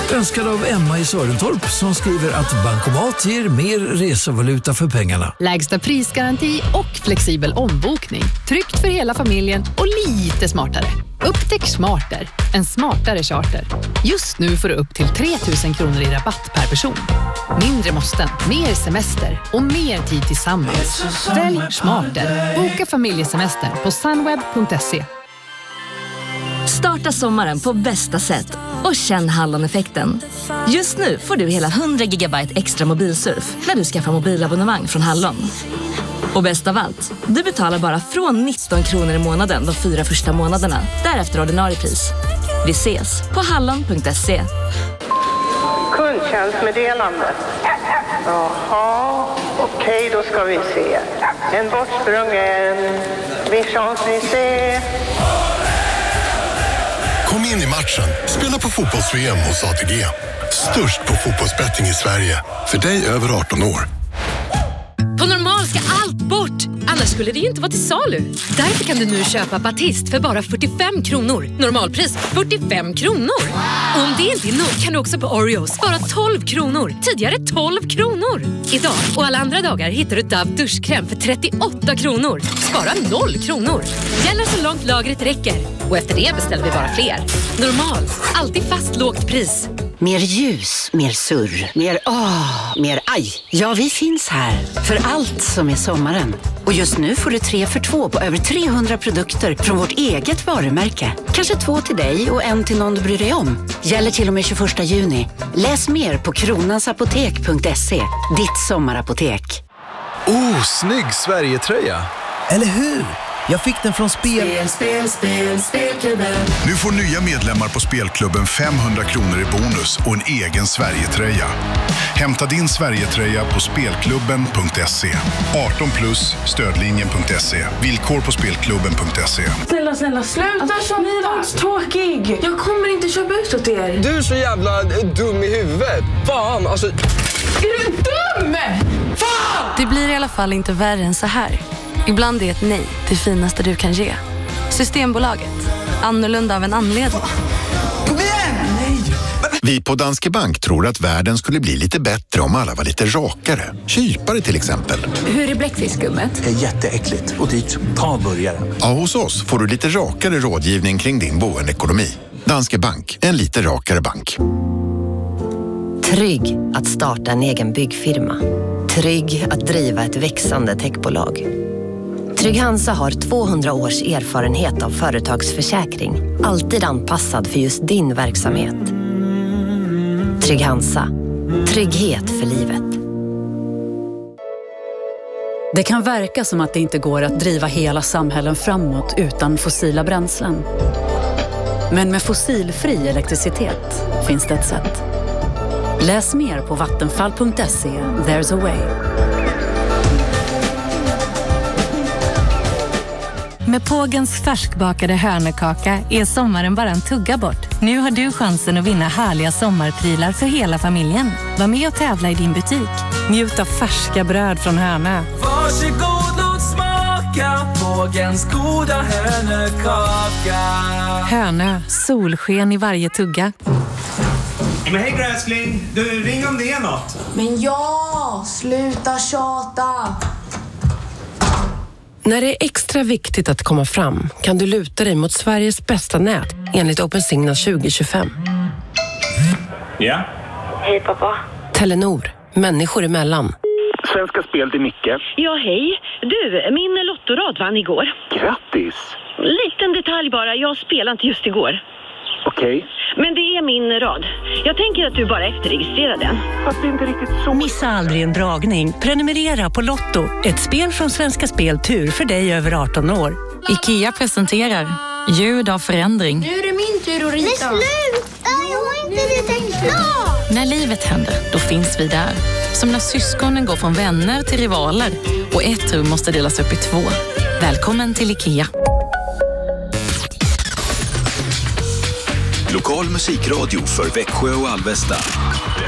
Önskad av Emma i Sörentorp som skriver att bankomat ger mer resevaluta för pengarna. Lägsta prisgaranti och flexibel ombokning. Tryggt för hela familjen och lite smartare. Upptäck Smarter, en smartare charter. Just nu får du upp till 3 000 kronor i rabatt per person. Mindre måsten, mer semester och mer tid tillsammans. Välj Smarter. Boka familjesemester på sunweb.se. Starta sommaren på bästa sätt och känn Hallon-effekten. Just nu får du hela 100 gigabyte extra mobilsurf när du skaffar mobilabonnemang från Hallon. Och bäst av allt, du betalar bara från 19 kronor i månaden de 4 första månaderna. Därefter ordinarie pris. Vi ses på hallon.se. Kundtjänstmeddelande. Jaha, okej, då ska vi se. En bortsprungen. Vichanse. Kom in i matchen. Spela på fotbolls-VM hos ATG. Störst på fotbollsbetting i Sverige. För dig över 18 år. På Normal ska allt bort. Annars skulle det ju inte vara till salu. Därför kan du nu köpa Batist för bara 45 kronor. Normalpris 45 kronor. Och om det inte är nog kan du också på Oreos bara 12 kronor. Tidigare 12 kronor. Idag och alla andra dagar hittar du Dove duschkräm för 38 kronor. Spara 0 kronor. Gäller så långt lagret räcker. Och efter det beställer vi bara fler. Normal. Alltid fast lågt pris. Mer ljus, mer surr, mer aj. Ja, vi finns här för allt som är sommaren. Och just nu får du 3 för 2 på över 300 produkter från vårt eget varumärke. Kanske 2 till dig och 1 till någon du bryr dig om. Gäller till och med 21 juni. Läs mer på kronansapotek.se. Ditt sommarapotek. Snygg Sverige-tröja. Eller hur? Jag fick den från Spelklubben. Nu får nya medlemmar på Spelklubben 500 kronor i bonus och en egen Sverige-tröja. Hämta din Sverige-tröja på spelklubben.se. 18 plus, stödlinjen.se. Villkor på spelklubben.se. Snälla, sluta tråkig. Jag kommer inte köpa ut åt er. Du är så jävla dum i huvudet. Fan, alltså... Är du dum? Fan! Det blir i alla fall inte värre än så här. Ibland är ett nej det finaste du kan ge. Systembolaget. Annorlunda av en anledning. Kom igen! Nej! Vi på Danske Bank tror att världen skulle bli lite bättre om alla var lite rakare. Kypare till exempel. Hur är bläckfiskskummet? Jätteäckligt och dyrt. Ta en burgare. Ja, hos oss får du lite rakare rådgivning kring din boendeekonomi. Danske Bank, en lite rakare bank. Trygg att starta en egen byggfirma. Trygg att driva ett växande techbolag. Trygg Hansa har 200 års erfarenhet av företagsförsäkring. Alltid anpassad för just din verksamhet. Trygg Hansa. Trygghet för livet. Det kan verka som att det inte går att driva hela samhällen framåt utan fossila bränslen. Men med fossilfri elektricitet finns det ett sätt. Läs mer på vattenfall.se. There's a way. Med Pågens färskbakade hörnekaka är sommaren bara en tugga bort. Nu har du chansen att vinna härliga sommarprylar för hela familjen. Var med och tävla i din butik. Njut av färska bröd från Hörnö. Varsågod, låt smaka Pågens goda hörnekaka. Hörnö, solsken i varje tugga. Men hej gräsling, du ring om det är något. Men ja, sluta tjata. När det är extra viktigt att komma fram kan du luta dig mot Sveriges bästa nät enligt OpenSignal 2025. Ja? Hej pappa. Telenor, människor emellan. Svenska Spel till Micke. Ja, hej. Du, min lottorad vann igår. Grattis! Liten detalj bara, jag spelade inte just igår. Okej. Men det är min rad. Jag tänker att du bara efterregistrerar den. Fast det är inte riktigt så. Missa aldrig en dragning. Prenumerera på Lotto. Ett spel från Svenska Spel Tur för dig över 18 år. IKEA presenterar Ljud av förändring. Nu är det min tur att rita. Men sluta, jag har inte ritat klart. När livet händer, då finns vi där. Som när syskonen går från vänner till rivaler och ett rum måste delas upp i 2. Välkommen till IKEA. Lokal musikradio för Växjö och Alvesta.